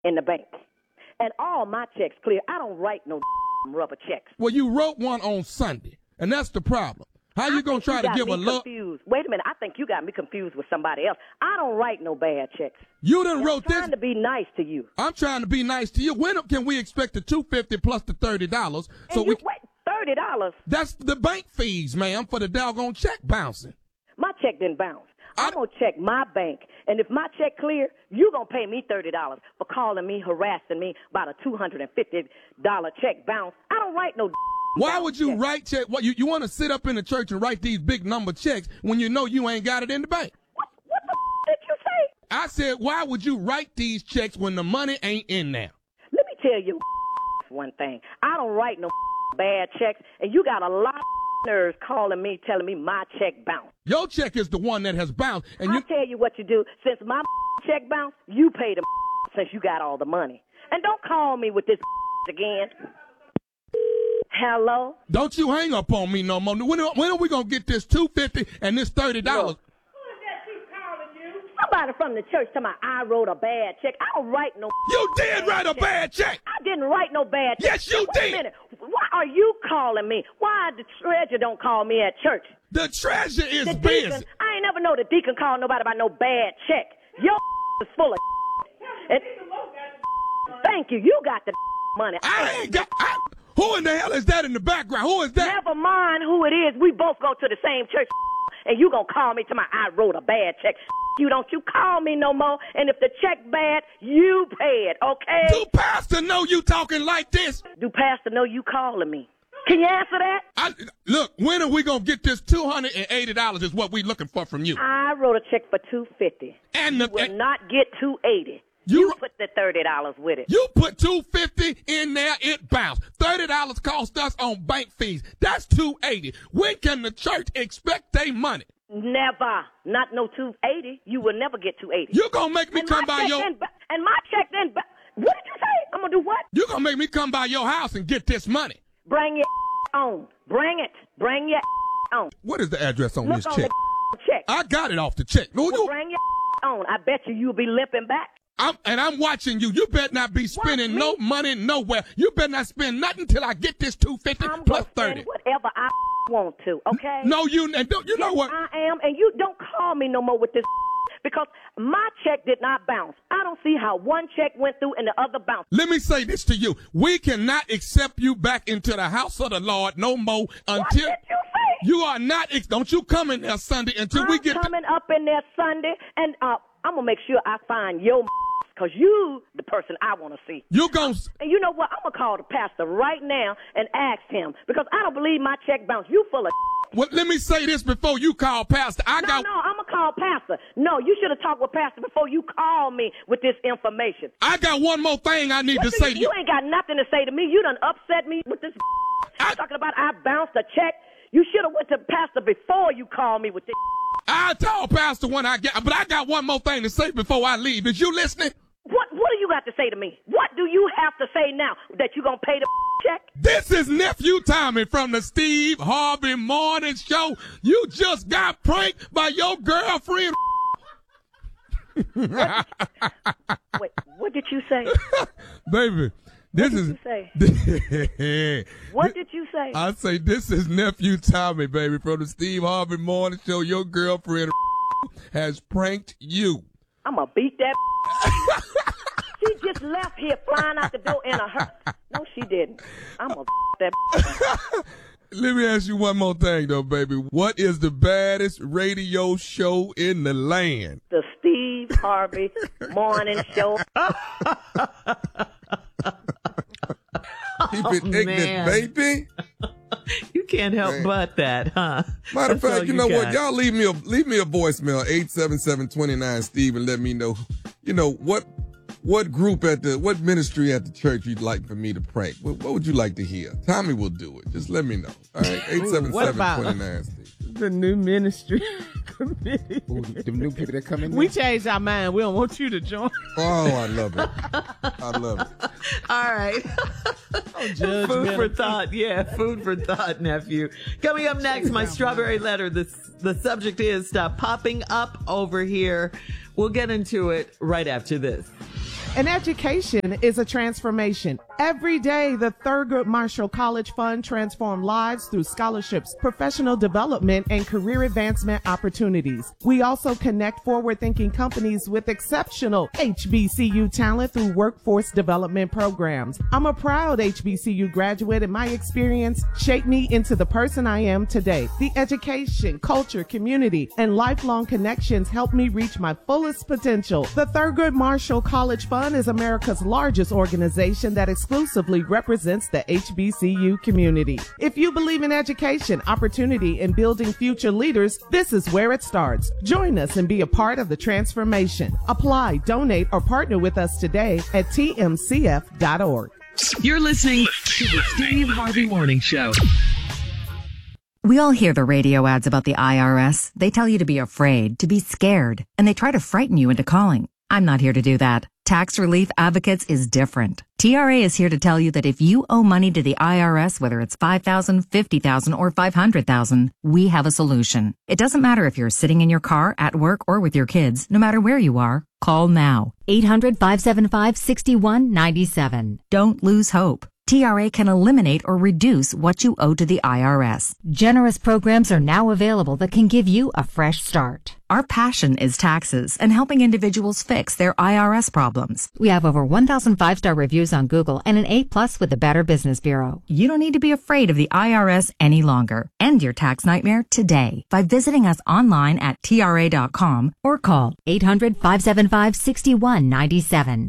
in the bank. And all my checks clear. I don't write no rubber checks. Well, you wrote one on Sunday, and that's the problem. How you going to try to give a look? Wait a minute. I think you got me confused with somebody else. I don't write no bad checks. You done wrote this. I'm trying to be nice to you. I'm trying to be nice to you. When can we expect the $250 plus the $30? So wait, $30? That's the bank fees, ma'am, for the doggone check bouncing. My check didn't bounce. I'm going to check my bank, and if my check clear, you going to pay me $30 for calling me, harassing me about a $250 check bounce. I don't write no Why would you write check? What, you want to sit up in the church and write these big number checks when you know you ain't got it in the bank? What the did you say? I said, why would you write these checks when the money ain't in there? Let me tell you one thing. I don't write no bad checks, and you got a lot of nerves calling me, telling me my check bounced. Your check is the one that has bounced. And I'll tell you what you do. Since my check bounced, you pay the since you got all the money. And don't call me with this again. Hello? Don't you hang up on me no more. When are we going to get this $250 and this $30? Look. Somebody from the church told me I wrote a bad check. I don't write no. You did write a bad check. I didn't write no bad check. Yes, you did. Wait a minute. Why are you calling me? Why the treasurer don't call me at church? The treasurer is the busy. Deacon, I ain't never know the deacon call nobody about no bad check. Your is full of and, thank you. You got the money. I ain't got. Who in the hell is that in the background? Who is that? Never mind who it is. We both go to the same church, and you gonna call me to my I wrote a bad check. You don't you call me no more, and if the check bad, you pay it, okay? Do Pastor know you talking like this? Do Pastor know you calling me? Can you answer that? Look, when are we gonna get this $280 is what we looking for from you. I wrote a check for $250. And you will not get $280. You put the $30 with it. You put $250 in there, it bounced. $30 cost us on bank fees. That's $280. When can the church expect their money? Never. Not no $280. You will never get $280. You gonna make me come by your... And my check then... What did you say? I'm gonna do what? You gonna make me come by your house and get this money. Bring your on. Bring it. Bring your on. What is the address on this Look check? On the check. I got it off the check. Well, bring your on. I bet you'll be limping back. I'm watching you. You better not be spending no money nowhere. You better not spend nothing till I get this $250 plus $30. Whatever I want to, okay? No, you know what? I am, and you don't call me no more with this because my check did not bounce. I don't see how one check went through and the other bounced. Let me say this to you. We cannot accept you back into the house of the Lord no more until... What did you say? You are not... Don't you come in there Sunday until we get... I'm coming up in there Sunday, and I'm going to make sure I find your... Because you the person I want to see. You gon' And you know what? I'm going to call the pastor right now and ask him. Because I don't believe my check bounced. You full of Well, let me say this before you call pastor. No, I'm going to call pastor. No, you should have talked with pastor before you call me with this information. I got one more thing I need to say to you. You ain't got nothing to say to me. You done upset me with this talking about I bounced a check. You should have went to pastor before you called me with this. I told pastor when I get, but I got one more thing to say before I leave. Is you listening? What do you got to say to me? What do you have to say now that you gonna pay the check? This is Nephew Tommy from the Steve Harvey Morning Show. You just got pranked by your girlfriend. Wait, what did you say? Baby, what did you say? What did you say? I say this is Nephew Tommy, baby, from the Steve Harvey Morning Show. Your girlfriend has pranked you. I'm gonna beat that. She just left here flying out the door in a hurry. No, she didn't. I'm gonna that. Let me ask you one more thing, though, baby. What is the baddest radio show in the land? The Steve Harvey Morning Show. Keep it ignorant, baby. You can't help but that, huh? Matter of fact, you know what? Y'all leave me a voicemail, 877-29-STEVE, and let me know, what group what ministry at the church you'd like for me to prank. What would you like to hear? Tommy will do it. Just let me know. All right, 877-29-STEVE. The new ministry committee. Ooh, the new people that come in there. We changed our mind. We don't want you to join. Oh, I love it. I love it. All right. Food for thought. Yeah, food for thought, nephew. Coming up next, my strawberry letter. The subject is stop popping up over here. We'll get into it right after this. An education is a transformation. Every day, the Thurgood Marshall College Fund transforms lives through scholarships, professional development, and career advancement opportunities. We also connect forward-thinking companies with exceptional HBCU talent through workforce development programs. I'm a proud HBCU graduate, and my experience shaped me into the person I am today. The education, culture, community, and lifelong connections helped me reach my fullest potential. The Thurgood Marshall College Fund is America's largest organization that exclusively represents the HBCU community. If you believe in education, opportunity, and building future leaders, this is where it starts. Join us and be a part of the transformation. Apply, donate, or partner with us today at tmcf.org. You're listening to the Steve Harvey Morning Show. We all hear the radio ads about the IRS. They tell you to be afraid, to be scared, and they try to frighten you into calling. I'm not here to do that. Tax Relief Advocates is different. TRA is here to tell you that if you owe money to the IRS, whether it's $5,000, $50,000, or $500,000, we have a solution. It doesn't matter if you're sitting in your car, at work, or with your kids. No matter where you are, call now. 800-575-6197. Don't lose hope. TRA can eliminate or reduce what you owe to the IRS. Generous programs are now available that can give you a fresh start. Our passion is taxes and helping individuals fix their IRS problems. We have over 1,000 5-star reviews on Google and an A+ with the Better Business Bureau. You don't need to be afraid of the IRS any longer. End your tax nightmare today by visiting us online at TRA.com or call 800-575-6197.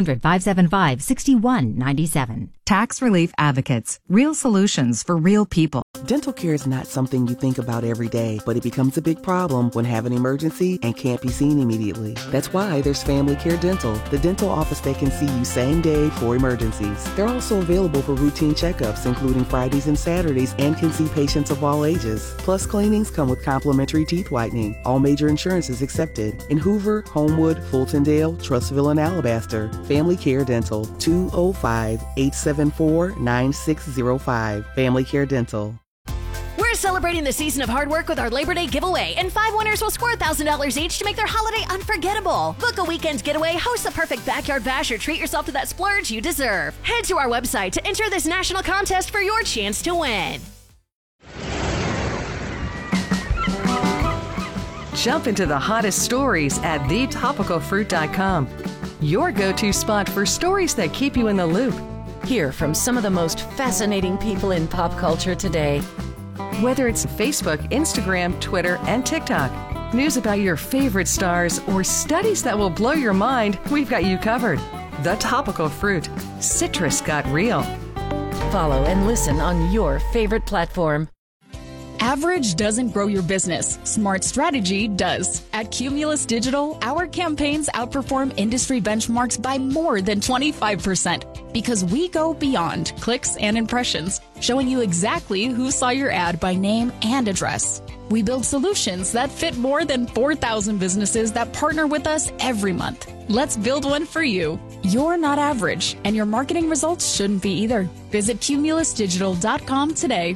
800-575-6197. Tax Relief Advocates. Real solutions for real people. Dental care is not something you think about every day, but it becomes a big problem when have an emergency and can't be seen immediately. That's why there's Family Care Dental, the dental office that can see you same day for emergencies. They're also available for routine checkups, including Fridays and Saturdays, and can see patients of all ages. Plus, cleanings come with complimentary teeth whitening. All major insurances accepted. In Hoover, Homewood, Fultondale, Trustville, and Alabaster. Family Care Dental, 205-874-9605. Family Care Dental. We're celebrating the season of hard work with our Labor Day giveaway, and 5 winners will score $1,000 each to make their holiday unforgettable. Book a weekend getaway, host the perfect backyard bash, or treat yourself to that splurge you deserve. Head to our website to enter this national contest for your chance to win. Jump into the hottest stories at thetopicalfruit.com. Your go-to spot for stories that keep you in the loop. Hear from some of the most fascinating people in pop culture today. Whether it's Facebook, Instagram, Twitter, and TikTok, news about your favorite stars, or studies that will blow your mind, we've got you covered. The Topical Fruit. Citrus got real. Follow and listen on your favorite platform. Average doesn't grow your business. Smart strategy does. At Cumulus Digital, our campaigns outperform industry benchmarks by more than 25% because we go beyond clicks and impressions, showing you exactly who saw your ad by name and address. We build solutions that fit more than 4,000 businesses that partner with us every month. Let's build one for you. You're not average, and your marketing results shouldn't be either. Visit cumulusdigital.com today.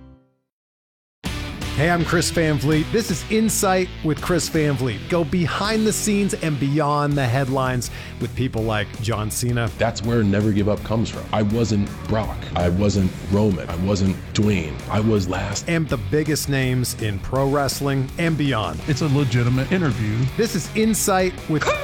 Hey, I'm Chris Van Vliet. This is Insight with Chris Van Vliet. Go behind the scenes and beyond the headlines with people like John Cena. That's where Never Give Up comes from. I wasn't Brock. I wasn't Roman. I wasn't Dwayne. I was last. And the biggest names in pro wrestling and beyond. It's a legitimate interview. This is Insight with Chris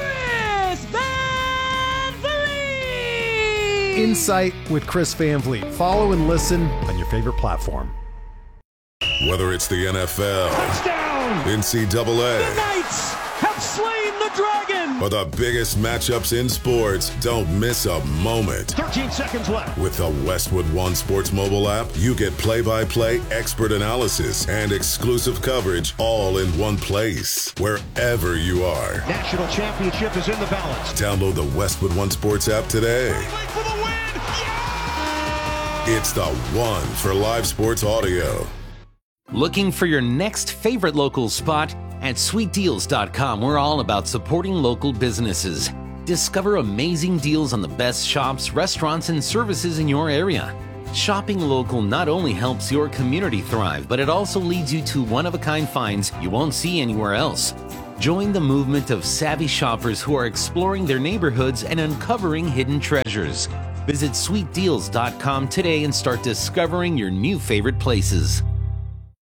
Van Vliet. Insight with Chris Van Vliet. Follow and listen on your favorite platform. Whether it's the NFL, touchdown, NCAA, the Knights have slain the dragon, or the biggest matchups in sports, don't miss a moment. 13 seconds left. With the Westwood One Sports mobile app, you get play-by-play expert analysis and exclusive coverage all in one place, wherever you are. National championship is in the balance. Download the Westwood One Sports app today. For the win. Yeah! It's the one for live sports audio. Looking for your next favorite local spot? At sweetdeals.com, we're all about supporting local businesses. Discover amazing deals on the best shops, restaurants, and services in your area. Shopping local not only helps your community thrive, but it also leads you to one-of-a-kind finds you won't see anywhere else. Join the movement of savvy shoppers who are exploring their neighborhoods and uncovering hidden treasures. Visit sweetdeals.com today and start discovering your new favorite places.